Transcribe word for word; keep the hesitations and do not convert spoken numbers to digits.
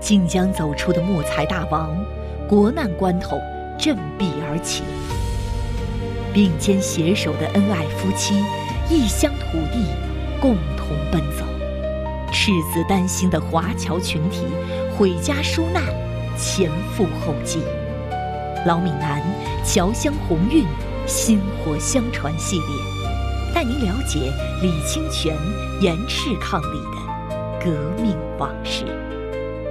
即将走出的木材大王，国难关头振臂而起。并肩携手的恩爱夫妻，异乡土地共同奔走。赤子丹心的华侨群体，毁家纾难，前赴后继。老闽南侨乡鸿运，薪火相传系列，带您了解李清泉严斥抗力的革命往事。